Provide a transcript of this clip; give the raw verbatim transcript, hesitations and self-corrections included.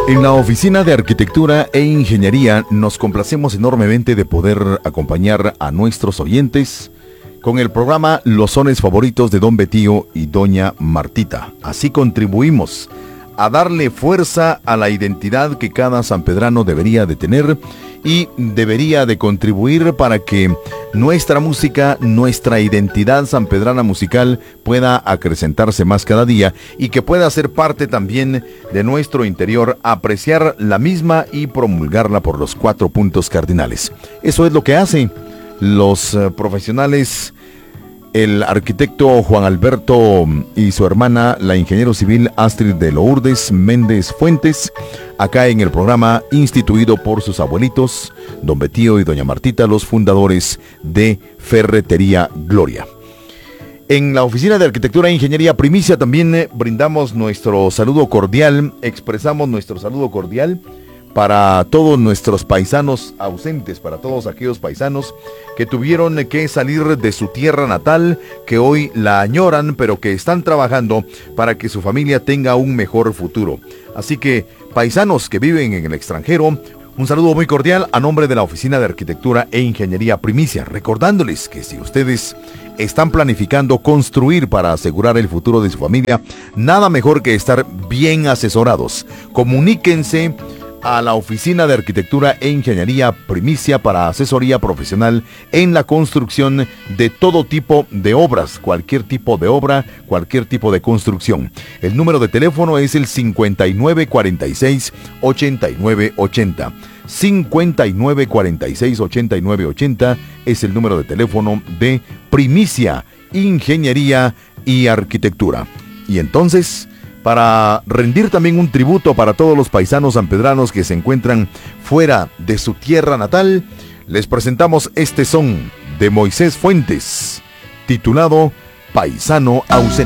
En la Oficina de Arquitectura e Ingeniería nos complacemos enormemente de poder acompañar a nuestros oyentes con el programa Los Sones Favoritos de Don Betío y Doña Martita. Así contribuimos a darle fuerza a la identidad que cada sanpedrano debería de tener y debería de contribuir para que nuestra música, nuestra identidad sanpedrana musical pueda acrecentarse más cada día y que pueda ser parte también de nuestro interior, apreciar la misma y promulgarla por los cuatro puntos cardinales. Eso es lo que hacen los uh, profesionales, el arquitecto Juan Alberto y su hermana, la ingeniero civil Astrid de Lourdes Méndez Fuentes, acá en el programa instituido por sus abuelitos, don Betío y doña Martita, los fundadores de Ferretería Gloria. En la Oficina de Arquitectura e Ingeniería Primicia también eh, brindamos nuestro saludo cordial, expresamos nuestro saludo cordial para todos nuestros paisanos ausentes, para todos aquellos paisanos que tuvieron que salir de su tierra natal, que hoy la añoran, pero que están trabajando para que su familia tenga un mejor futuro. Así que, paisanos que viven en el extranjero, un saludo muy cordial a nombre de la Oficina de Arquitectura e Ingeniería Primicia, recordándoles que si ustedes están planificando construir para asegurar el futuro de su familia, nada mejor que estar bien asesorados. Comuníquense a la Oficina de Arquitectura e Ingeniería Primicia para asesoría profesional en la construcción de todo tipo de obras, cualquier tipo de obra, cualquier tipo de construcción. El número de teléfono es el cincuenta y nueve cuarenta y seis ochenta y nueve ochenta. cincuenta y nueve cuarenta y seis ochenta y nueve ochenta es el número de teléfono de Primicia, Ingeniería y Arquitectura. Y entonces, para rendir también un tributo para todos los paisanos sanpedranos que se encuentran fuera de su tierra natal, les presentamos este son de Moisés Fuentes, titulado Paisano Ausente.